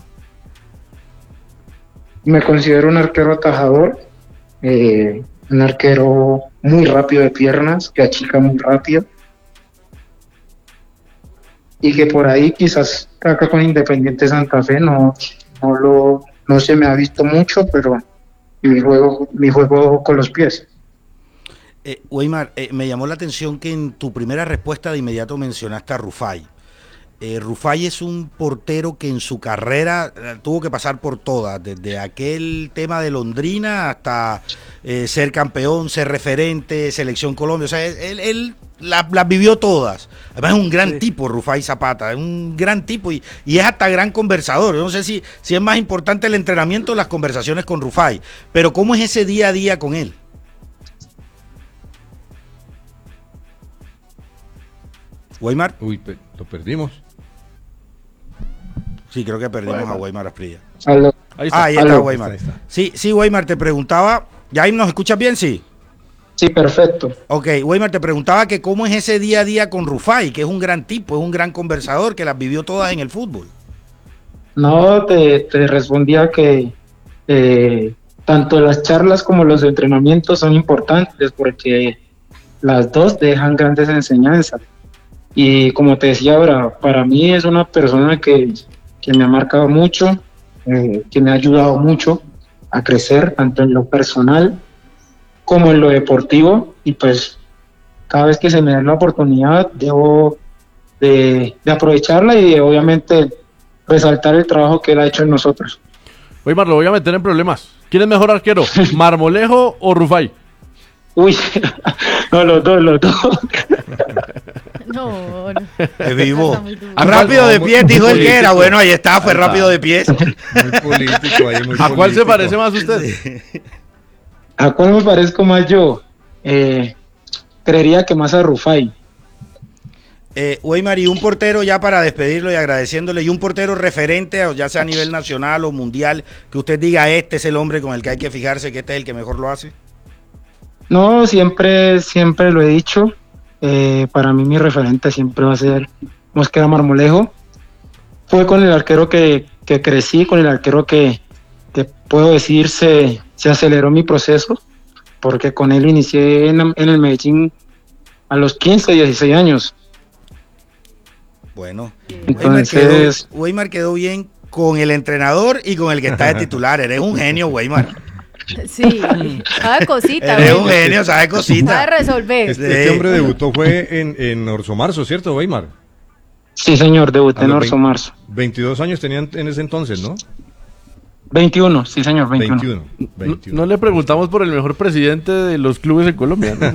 Me considero un arquero atajador, eh, un arquero muy rápido de piernas, que achica muy rápido, y que por ahí quizás acá con Independiente Santa Fe no, no, lo, no se me ha visto mucho, pero mi juego, mi juego con los pies. Eh, Weimar, eh, me llamó la atención que en tu primera respuesta de inmediato mencionaste a Rufai. Eh, Rufai es un portero que en su carrera eh, tuvo que pasar por todas, desde aquel tema de Londrina hasta eh, ser campeón, ser referente, Selección Colombia, o sea, él, él las la vivió todas. Además es un gran sí. tipo, Rufai Zapata, es un gran tipo y, y es hasta gran conversador. Yo no sé si, si es más importante el entrenamiento o las conversaciones con Rufai, pero ¿cómo es ese día a día con él? Weimar. Uy, pe- lo perdimos. Sí, creo que perdimos Weimar. a Weimar Asprilla. Aló. Ahí está, Ah, ahí está Aló. Weimar. Ahí está. Sí, sí, Weimar, te preguntaba, ¿ya ahí nos escuchas bien? Sí. Sí, perfecto. Ok, Weimar, te preguntaba que cómo es ese día a día con Rufai, que es un gran tipo, es un gran conversador, que las vivió todas en el fútbol. No, te, te respondía que eh, tanto las charlas como los entrenamientos son importantes porque las dos dejan grandes enseñanzas. Y como te decía ahora, para mí es una persona que, que me ha marcado mucho, eh, que me ha ayudado mucho a crecer, tanto en lo personal como en lo deportivo, y pues cada vez que se me da la oportunidad debo de, de aprovecharla y de, obviamente resaltar el trabajo que él ha hecho en nosotros. Weimar, lo voy a meter en problemas. ¿Quién es mejor arquero? ¿Marmolejo o Rufai? Uy, no, los dos, los dos. No, no. Es vivo. Está muy duro. ¿A Rápido cuál- de pies, muy dijo él que era. político. Bueno, ahí está, fue Ahí está. rápido de pies. Muy político ahí, muy ¿A cuál se político. parece más usted? ¿A cuál me parezco más yo? Eh, creería que más a Rufai. Eh, Weimar, y un portero ya para despedirlo y agradeciéndole, y un portero referente, ya sea a nivel nacional o mundial, que usted diga, este es el hombre con el que hay que fijarse, que este es el que mejor lo hace. No, siempre, siempre lo he dicho. Eh, para mí mi referente siempre va a ser Mosquera Marmolejo. Fue con el arquero que, que crecí, con el arquero que, que puedo decir se, se aceleró mi proceso, porque con él inicié en, en el Medellín a los quince, dieciséis años. Bueno, Entonces- Weimar quedó, Weimar quedó bien con el entrenador y con el que está de titular. Eres un genio, Weimar. Sí, sabe cositas. Eres ¿no? un genio, sabe Sabe cositas. resolver. Este, este hombre debutó fue en, en Orso Marzo, ¿cierto, Weimar? Sí, señor, debuté A en los Orso vein- Marzo. veintidós años tenían en ese entonces, ¿no? veintiuno, sí, señor, veintiuno. veintiuno. No, veintiuno. no le preguntamos por el mejor presidente de los clubes en Colombia. ¿no?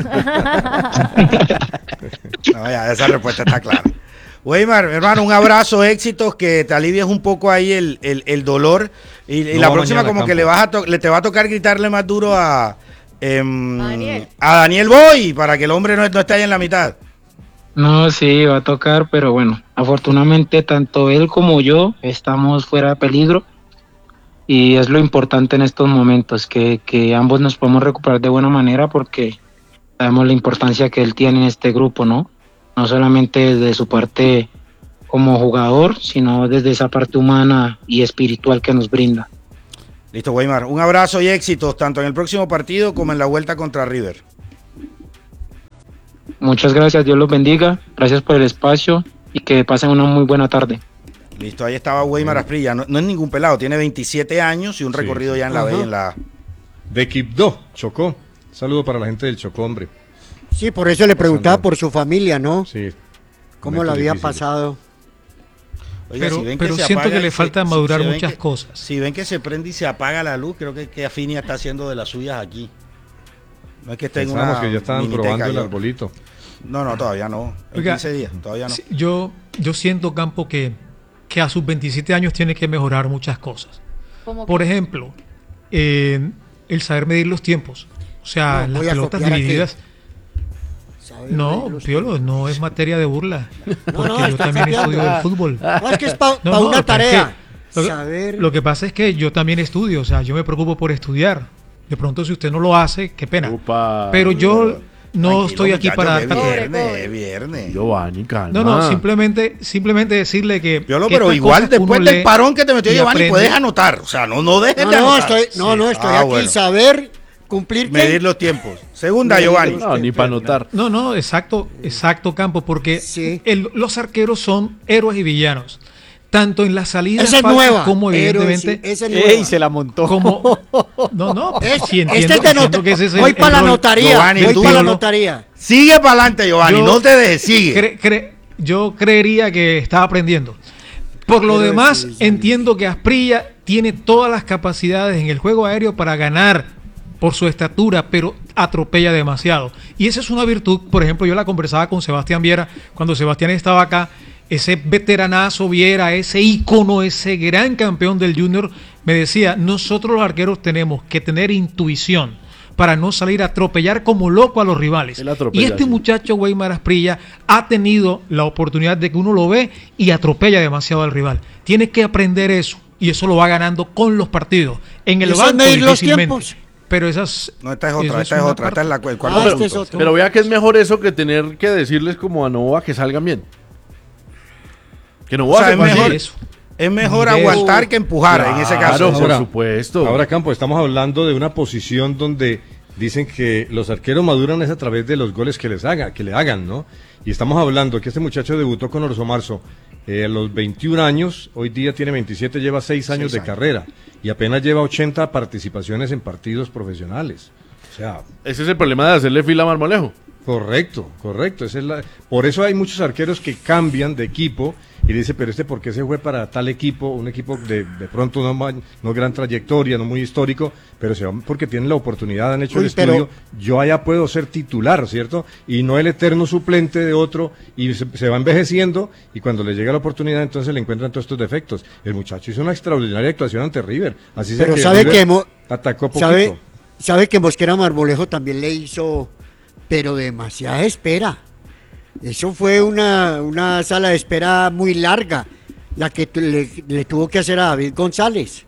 No, ya, esa respuesta está clara. Weimar, hermano, un abrazo, éxitos, que te alivies un poco ahí el, el, el dolor. Y, y No la va próxima mañana, como que Campo. le vas a to- le te va a tocar gritarle más duro a, em, A Daniel. a Daniel Boy, para que el hombre no, no esté ahí en la mitad. No, sí, va a tocar, pero bueno, afortunadamente tanto él como yo estamos fuera de peligro. y es lo importante en estos momentos, que, que ambos nos podemos recuperar de buena manera porque sabemos la importancia que él tiene en este grupo, ¿no? No solamente desde su parte como jugador, sino desde esa parte humana y espiritual que nos brinda. Listo, Weimar. Un abrazo y éxitos tanto en el próximo partido como en la vuelta contra River. Muchas gracias, Dios los bendiga, gracias por el espacio y que pasen una muy buena tarde. Listo, ahí estaba Weimar Asprilla, no, no es ningún pelado, tiene veintisiete años y un Sí, recorrido sí. ya en la Ajá. B, en la... De Quibdó, Chocó. Saludo para la gente del Chocó, hombre. Sí, por eso le preguntaba Pasando. por su familia, ¿no? Sí. ¿Cómo le momentos había difíciles. pasado? Oiga, Pero, si ven que pero se siento apaga- que le si- falta si- madurar ¿eh? si ven muchas que- cosas. Si ven que se prende y se apaga la luz, creo que, que Afinia está haciendo de las suyas aquí. No es que esté en una Pensábamos que ya estaban miniteca, probando el yo- arbolito. No, no, todavía no. En Oiga, quince días, todavía no. Sí, Yo, yo siento, Campo, que, que a sus veintisiete años tiene que mejorar muchas cosas. Como Por que- ejemplo, eh, el saber medir los tiempos. O sea, No, las voy a pelotas copiar aquí. divididas. ¿Sabe? No, Los Piolo, tiempos. no es materia de burla. Porque no, yo está también copiando. estudio el fútbol. No, es que es para No, no, una pero es tarea. que lo, que- Saber. lo que pasa es que yo también estudio, o sea, yo me preocupo por estudiar. De pronto, si usted no lo hace, qué pena. Upa. Pero yo no Tranquilo, estoy aquí muchacho, para... que es Pobre, viernes, pobre. es viernes. Giovanni, calma. No, no, simplemente, simplemente decirle que... Piolo, que pero estas igual cosas que después uno del lee parón que te metió y Giovanni, aprende- puedes anotar. O sea, no, no dejes No, de no, anotar. estoy, no, no, estoy Ah, aquí. bueno. Saber cumplir. ¿qué? Medir los tiempos. Segunda, Medir Giovanni. los No, ni para anotar. No, no, exacto, exacto, Campo, porque Sí. el- los arqueros son héroes y villanos. Tanto en las salidas Esa es falsas nueva. como Héroe, evidentemente... sí, esa es nueva. ¡Ey, se la montó! Como, no, no, Es- sí, entiendo, este es de entiendo nota- que ese es el- voy el para la rol. notaría. Giovanni, voy tú, para la Piolo. notaría. Sigue para adelante, Giovanni. Yo- No te dejes, sigue. Cre- cre- yo creería que está aprendiendo. Por lo Pero demás, sí, sí. entiendo que Asprilla tiene todas las capacidades en el juego aéreo para ganar por su estatura, pero atropella demasiado. Y esa es una virtud. Por ejemplo, yo la conversaba con Sebastián Viera cuando Sebastián estaba acá. Ese veteranazo Viera, ese ícono, ese gran campeón del Junior, me decía, nosotros los arqueros tenemos que tener intuición para no salir a atropellar como loco a los rivales. Él atropella, Y este sí. muchacho Weimar Asprilla ha tenido la oportunidad de que uno lo ve y atropella demasiado al rival. Tiene que aprender eso y eso lo va ganando con los partidos. En el ¿Eso es banco medir los difícilmente. tiempos? Pero esas No, esta es eso otra, esta es una otra. Esta es la parte. el cuarto Ah, este punto. es otro. Pero vea que es mejor eso que tener que decirles como a Nova que salgan bien. Que no O sea, hace es fácil. mejor- Eso. Es mejor Ni de aguantar eso. que empujar en ese caso. Claro, por Ahora- supuesto. Ahora, Campo, estamos hablando de una posición donde dicen que los arqueros maduran es a través de los goles que les haga, que le hagan, ¿no? Y estamos hablando que este muchacho debutó con Orso Marzo eh, a los veintiún años, hoy día tiene veintisiete, lleva seis años de carrera y apenas lleva ochenta participaciones en partidos profesionales. O sea, Ese es el problema de hacerle fila a Marmolejo. correcto, correcto. Esa es la... Por eso hay muchos arqueros que cambian de equipo y dice, pero este por qué se fue para tal equipo, un equipo de, de pronto no, ma- no gran trayectoria, no muy histórico, pero se van porque tienen la oportunidad, han hecho Uy, el pero- estudio, yo allá puedo ser titular, ¿cierto? Y no el eterno suplente de otro, y se, se va envejeciendo, y cuando le llega la oportunidad, entonces le encuentran todos estos defectos. El muchacho hizo una extraordinaria actuación ante River, así sea Pero que sabe River que mo- atacó poquito. ¿Sabe, sabe que Mosquera Marmolejo también le hizo, pero demasiada espera. Eso fue una, una sala de espera muy larga, la que tu- le, le tuvo que hacer a David González.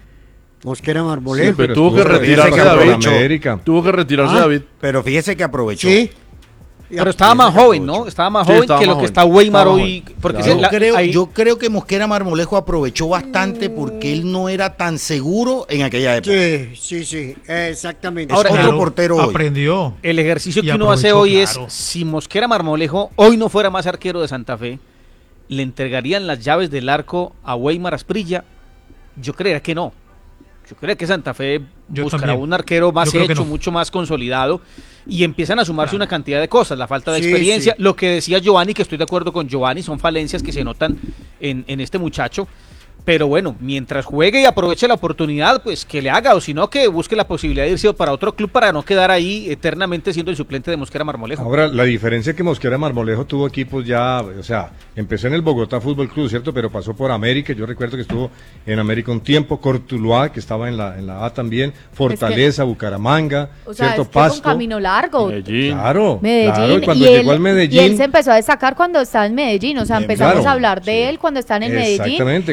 Mosquera Marmolejo. Sí, pero estuvo tuvo que retirarse retirarse que David. aprovechó. América. Tuvo que retirarse Ah. David. Pero fíjese que aprovechó. Sí. Pero estaba más joven, ¿no? Estaba más Sí, joven estaba que más lo que joven. está Weimar Estaba hoy. joven. Porque Claro. se- la- Yo creo, ahí- yo creo que Mosquera Marmolejo aprovechó bastante porque él no era tan seguro en aquella época. Sí, sí, sí, exactamente. Ahora, Sí. otro portero hoy. aprendió. el ejercicio Y que uno hace aprovechó, hoy claro. es, si Mosquera Marmolejo hoy no fuera más arquero de Santa Fe, ¿le entregarían las llaves del arco a Weimar Asprilla? Yo creería que no. Yo creo que Santa Fe Yo buscará también. un arquero más Yo creo que hecho, no. mucho más consolidado, y empiezan a sumarse una cantidad de cosas, la falta de Sí, experiencia, sí. lo que decía Giovanni, que estoy de acuerdo con Giovanni, son falencias que se notan en, en este muchacho. Pero bueno, mientras juegue y aproveche la oportunidad, pues que le haga, o si no, que busque la posibilidad de irse para otro club para no quedar ahí eternamente siendo el suplente de Mosquera Marmolejo. Ahora, la diferencia es que Mosquera Marmolejo tuvo equipos ya, o sea, empezó en el Bogotá Fútbol Club, ¿cierto? Pero pasó por América, yo recuerdo que estuvo en América un tiempo, Cortuluá, que estaba en la, en la A también, Fortaleza, Bucaramanga, O sea, ¿cierto? es que fue un Pasto. camino largo. Medellín. Claro, Medellín, claro, y cuando y, llegó él, al Medellín. y él se empezó a destacar cuando estaba en Medellín, o sea, Bien, empezamos claro, a hablar de sí. él cuando estaba en el Medellín. Exactamente, cuando Mucho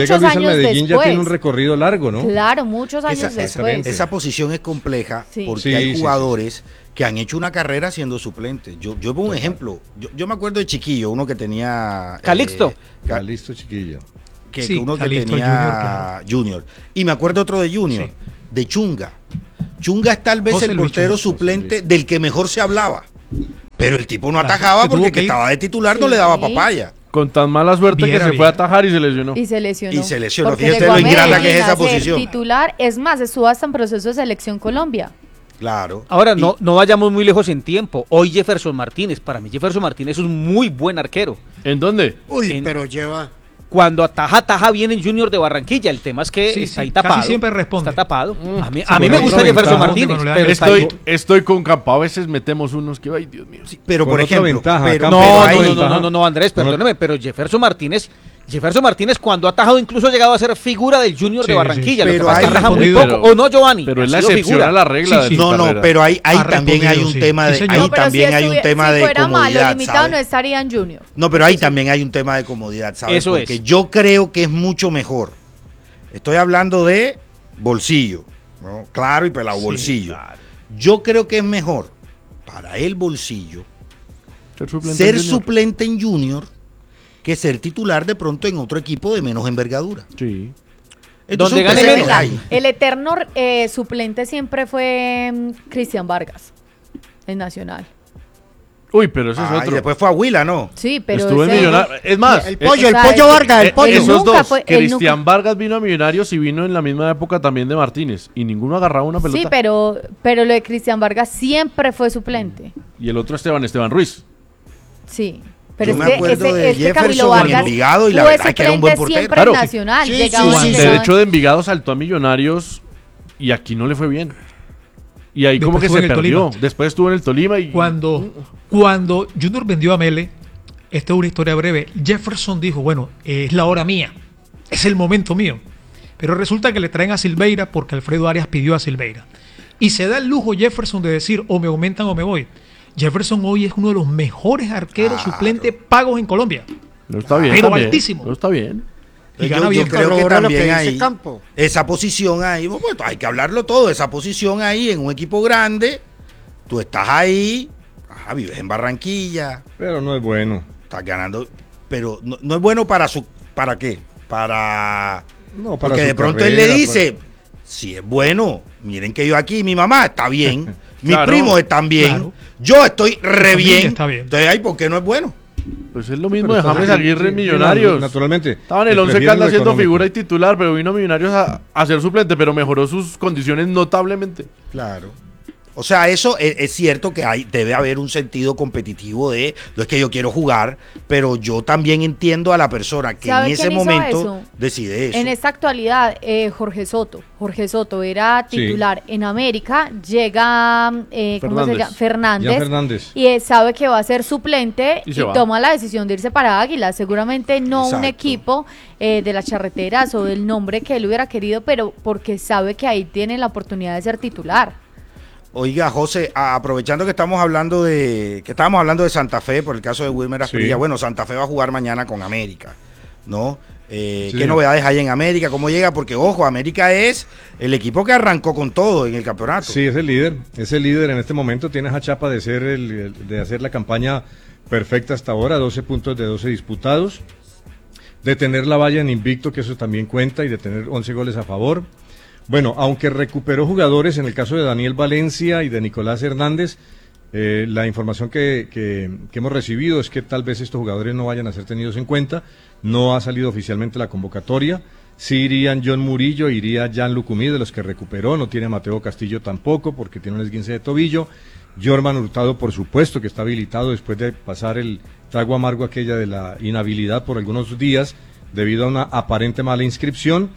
muchos Luis al años Medellín ya después. tiene un recorrido largo, ¿no? Claro, muchos años Esa, después. esa posición es compleja Sí. porque Sí, hay sí, jugadores que han hecho una carrera siendo suplentes. Yo, yo pongo un ejemplo. Yo, yo me acuerdo de Chiquillo, uno que tenía... Calixto. eh, Ca- Ya, listo, chiquillo. que, Sí, que uno que Calixto tenía Junior, claro. Junior. Y me acuerdo otro de Junior, Sí. de Chunga. Chunga es tal vez José el Luis portero Chunga. suplente del que mejor se hablaba. Pero el tipo no Claro, atajaba que tuvo porque que que ir. estaba de titular no Sí. le daba papaya. Con tan mala suerte Viera, que se fue a viera. atajar y se lesionó. Y se lesionó. Y se lesionó. Porque Fíjate llegó lo a ingrata Medellín que es esa a ser posición. titular, es más, estuvo hasta en proceso de selección Colombia. Claro. Ahora, Y- no, no vayamos muy lejos en tiempo. Hoy Jefferson Martínez, para mí Jefferson Martínez es un muy buen arquero. ¿En dónde? Uy, en- pero lleva... Cuando ataja, ataja bien en Junior de Barranquilla. El tema es que Sí, está sí, ahí casi tapado. siempre responde. Está tapado. A mí, Sí, a mí con me otra gusta Jefferson ventaja, Martínez. con la Pero está Estoy, ahí. estoy con Campo. A veces metemos unos que, ay, Dios mío. Sí, pero Con por otra ejemplo, ventaja, pero, acá- No, pero no, hay- no, no, ventaja. no, no, no, Andrés, No, no. perdóneme, pero Jefferson Martínez, Jefferson Martínez cuando ha atajado incluso ha llegado a ser figura del Junior Sí, de Barranquilla. sí. Lo que Pero pasa es que hay- ataja muy pero- poco. ¿O no, Giovanni? Pero Ha es la sido excepción figura. a la regla Sí, de sí. su No, no, carrera. pero ahí, ahí Ha también hay un respondido, sí. tema Sí, de, señor. ahí No, pero también si hay un estuviera- tema si de fuera malo, comodidad, limitado, ¿sabes? no estaría en Junior. No, pero ahí también hay un tema de comodidad, ¿sabes? Eso Porque es. yo creo que es mucho mejor. Estoy hablando de bolsillo, ¿no? Claro y pelado, Sí, bolsillo. Yo creo que es mejor para el bolsillo Ser suplente ser en Junior. suplente en Junior que ser titular de pronto en otro equipo de menos envergadura. Sí. Donde usted gane se menos. queda ahí. El eterno eh, suplente siempre fue mm, Cristian Vargas, en Nacional. Uy, pero ese es Ah, y otro. después fue a Huila, ¿no? Sí, pero Estuvo en ese- Millonarios. Es más, El eh, pollo, el o sea, pollo es- Vargas, el eh, pollo. él esos nunca dos. fue- él Cristian nunca- Vargas vino a Millonarios y vino en la misma época también de Martínez. Y ninguno agarraba una pelota. Sí, pero, pero lo de Cristian Vargas siempre fue suplente. Y el otro Esteban, Esteban Ruiz. Sí. Pero Yo es me que acuerdo ese, de este Jefferson Camilo en Vargas Envigado y la fue verdad es que era un buen suplente portero. siempre Claro. en Nacional. Sí, Llegaban- sí, sí, sí. De llegaban- hecho, de Envigado saltó a Millonarios y aquí no le fue bien. Y ahí como Después que estuvo se en el perdió. Tolima. Después estuvo en el Tolima y... Cuando, cuando Junior vendió a Mele, esta es una historia breve, Jefferson dijo, bueno, eh, es la hora mía, es el momento mío. Pero resulta que le traen a Silveira porque Alfredo Arias pidió a Silveira. Y se da el lujo Jefferson de decir, o me aumentan o me voy. Jefferson hoy es uno de los mejores arqueros Claro. suplentes pagos en Colombia. No está bien. Pero también. altísimo. No está bien. Y Yo- gana yo, bien. creo que Corrobora lo que también dice ahí, Campo. esa posición ahí, bueno, hay que hablarlo todo, esa posición ahí en un equipo grande, tú estás ahí, ajá, vives en Barranquilla, Pero no es bueno. estás ganando, pero no, no es bueno para su, ¿para qué? Para, No, para porque su de pronto carrera, él le dice, si es bueno, miren que yo aquí, mi mamá está bien, mis Claro, primos están bien, claro. yo estoy re familia bien, está bien. entonces ahí, ¿por qué no es bueno? Pues es lo mismo Pero de está James bien, Aguirre en sí, Millonarios. naturalmente. Estaba en el Le once prefieren Caldas lo siendo económico. figura y titular, pero vino a Millonarios a, a ser suplente, pero mejoró sus condiciones notablemente. Claro. O sea, eso es, es cierto que hay, debe haber un sentido competitivo de, no es que yo quiero jugar, pero yo también entiendo a la persona que en ¿Sabe ese quién hizo momento eso? decide eso. En esta actualidad, eh, Jorge Soto. Jorge Soto era Sí. titular en América, llega eh, ¿cómo se Fernández. llama? Fernández. Jan Fernández. Y él sabe que va a ser suplente Y y, se va. toma la decisión de irse para Águila. Seguramente no un Exacto. equipo eh, de las charreteras o del nombre que él hubiera querido, pero porque sabe que ahí tiene la oportunidad de ser titular. Oiga, José, a- aprovechando que estamos hablando de que estábamos hablando de Santa Fe por el caso de Wilmer Asprilla, Sí. bueno, Santa Fe va a jugar mañana con América, ¿no? Eh, Sí, ¿Qué señor. novedades hay en América? ¿Cómo llega? Porque, ojo, América es el equipo que arrancó con todo en el campeonato. Sí, es el líder. Es el líder en este momento. Tiene esa chapa de ser el, el- de hacer la campaña perfecta hasta ahora. doce puntos de doce disputados. De tener la valla en invicto, que eso también cuenta, y de tener once goles a favor. Bueno, aunque recuperó jugadores en el caso de Daniel Valencia y de Nicolás Hernández, eh, la información que, que- que hemos recibido es que tal vez estos jugadores no vayan a ser tenidos en cuenta. No ha salido oficialmente la convocatoria. Sí irían John Murillo, iría Jan Lucumí, de los que recuperó. No tiene a Mateo Castillo tampoco, porque tiene un esguince de tobillo. Jorman Hurtado, por supuesto, que está habilitado después de pasar el trago amargo aquella de la inhabilidad por algunos días, debido a una aparente mala inscripción.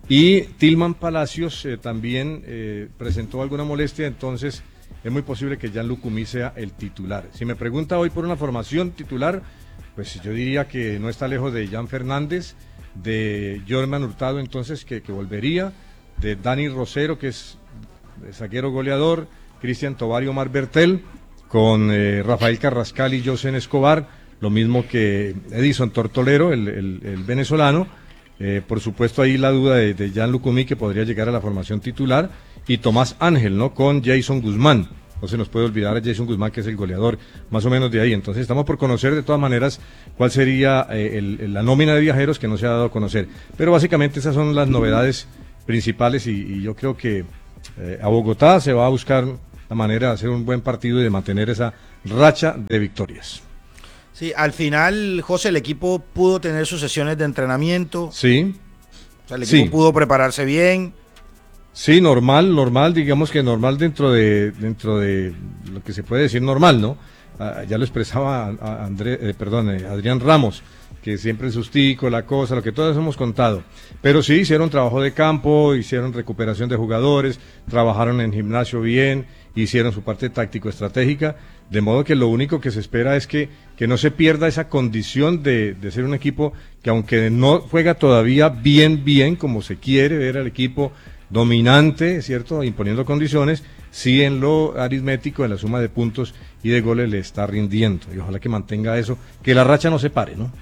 Y Tilman Palacios eh, también eh, presentó alguna molestia, entonces es muy posible que Jan Lucumí sea el titular. Si me pregunta hoy por una formación titular, pues yo diría que no está lejos de Jan Fernández, de Jorman Hurtado, entonces que, que volvería, de Dani Rosero, que es zaguero goleador, Cristian Tobar y Omar Bertel, con eh, Rafael Carrascal y Josen Escobar, lo mismo que Edison Tortolero, el, el- el venezolano, Eh, por supuesto, ahí la duda de, de Jan Lucumí, que podría llegar a la formación titular, y Tomás Ángel, ¿no? Con Jason Guzmán. No se nos puede olvidar a Jason Guzmán, que es el goleador más o menos de ahí. Entonces estamos por conocer de todas maneras cuál sería eh, el, el, la nómina de viajeros, que no se ha dado a conocer. Pero básicamente esas son las novedades principales, y, y yo creo que eh, a Bogotá se va a buscar la manera de hacer un buen partido y de mantener esa racha de victorias. Sí, al final, José, el equipo pudo tener sus sesiones de entrenamiento. Sí. O sea, el equipo sí. pudo prepararse bien. Sí, normal, normal, digamos que normal dentro de dentro de lo que se puede decir normal, ¿no? Ah, ya lo expresaba a, a André, eh, perdón, eh, Adrián Ramos, que siempre el sustico, la cosa, lo que todos hemos contado. Pero sí, hicieron trabajo de campo, hicieron recuperación de jugadores, trabajaron en gimnasio bien, hicieron su parte táctico-estratégica, de modo que lo único que se espera es que, que no se pierda esa condición de, de ser un equipo que, aunque no juega todavía bien, bien, como se quiere ver al equipo dominante, ¿cierto?, imponiendo condiciones, sí en lo aritmético, en la suma de puntos y de goles le está rindiendo, y ojalá que mantenga eso, que la racha no se pare, ¿no?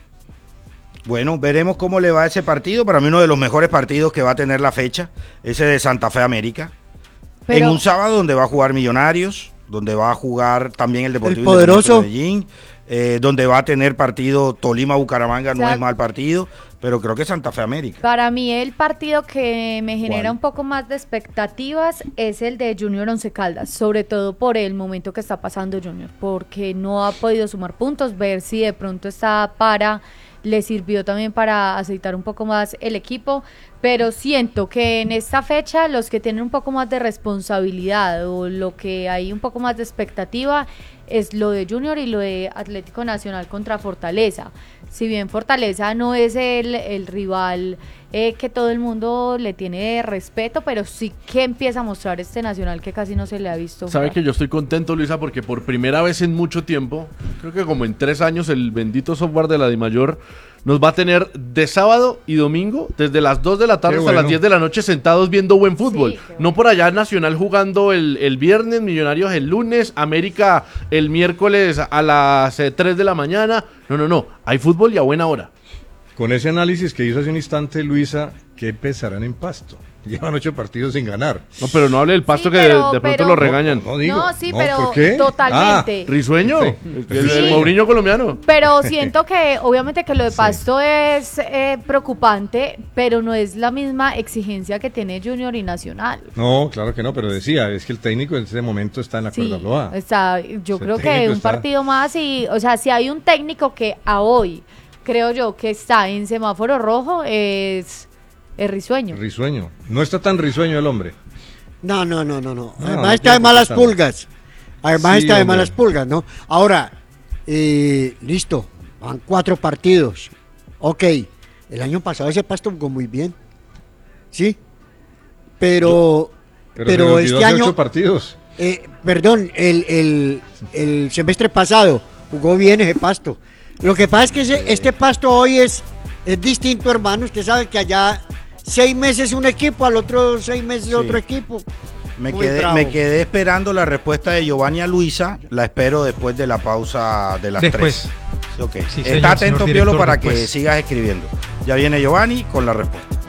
Bueno, veremos cómo le va ese partido. Para mí uno de los mejores partidos que va a tener la fecha, ese de Santa Fe América. Pero- en un sábado donde va a jugar Millonarios, donde va a jugar también el Deportivo El poderoso. Independiente de Medellín, eh, donde va a tener partido Tolima-Bucaramanga, no O sea, es mal partido, pero creo que Santa Fe América. Para mí el partido que me genera ¿Cuál? un poco más de expectativas es el de Junior Once Caldas, sobre todo por el momento que está pasando Junior, porque no ha podido sumar puntos, ver si de pronto está para, le sirvió también para aceitar un poco más el equipo, pero siento que en esta fecha los que tienen un poco más de responsabilidad o lo que hay un poco más de expectativa es lo de Junior y lo de Atlético Nacional contra Fortaleza. Si bien Fortaleza no es el, el rival eh, que todo el mundo le tiene respeto, pero sí que empieza a mostrar este Nacional que casi no se le ha visto Sabe jugar. que yo estoy contento, Luisa, porque por primera vez en mucho tiempo, creo que como en tres años, el bendito software de la DiMayor nos va a tener de sábado y domingo, desde las dos de la tarde Qué hasta bueno. las diez de la noche, sentados viendo buen fútbol. Sí, qué bueno. No por allá Nacional jugando el, el viernes, Millonarios el lunes, América el miércoles a las eh, tres de la mañana. No, no, no. Hay fútbol y a buena hora. Con ese análisis que hizo hace un instante Luisa, ¿qué pesarán en Pasto? Llevan ocho partidos sin ganar. No, pero no hable del Pasto, Sí, que pero- de, de pronto pero- lo regañan. No, digo, No, sí, no, pero ¿por qué? totalmente. Risueño, Sí. el, el Sí. Mourinho colombiano. Pero siento que obviamente que lo de Sí. Pasto es eh, preocupante, pero no es la misma exigencia que tiene Junior y Nacional. No, claro que no, pero decía, es que el técnico en ese momento está en la Sí, cuerda floja. está, yo Ese creo que técnico un está- partido más y, o sea, si hay un técnico que a hoy creo yo que está en semáforo rojo es, es Risueño. Risueño. No está tan risueño el hombre. No, no, no, no, no. No, Además no está tiene de por malas qué estar. pulgas. Además Sí, está de hombre. malas pulgas, ¿no? Ahora, eh, listo, van cuatro partidos. Ok, el año pasado ese Pasto jugó muy bien. Sí, pero, Pero, pero, se le olvidó este hace año, ocho partidos. eh, perdón, el, el, el semestre pasado jugó bien ese Pasto. Lo que pasa es que ese- este Pasto hoy es, es distinto, hermano. Usted sabe que allá seis meses un equipo, al otro seis meses Sí. otro equipo. Me Muy quedé, bravo. me quedé esperando la respuesta de Giovanni a Luisa, la espero después de la pausa de las Después. tres. Ok. Sí, Está señor, atento, señor Piolo, director, para que después. sigas escribiendo. Ya viene Giovanni con la respuesta.